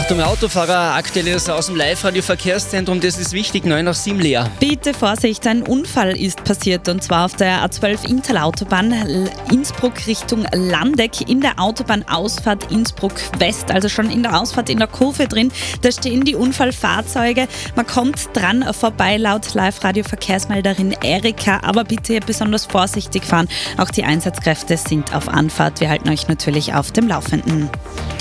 Achtung Autofahrer, aktuelles aus dem Live-Radio-Verkehrszentrum, das ist wichtig, 9 nach 7 leer. Bitte Vorsicht, ein Unfall ist passiert und zwar auf der A12 Interlautobahn Innsbruck Richtung Landeck in der Autobahnausfahrt Innsbruck West, also schon in der Ausfahrt in der Kurve drin. Da stehen die Unfallfahrzeuge. Man kommt dran vorbei laut Live-Radio-Verkehrsmelderin Erika, aber bitte besonders vorsichtig fahren. Auch die Einsatzkräfte sind auf Anfahrt. Wir halten euch natürlich auf dem Laufenden.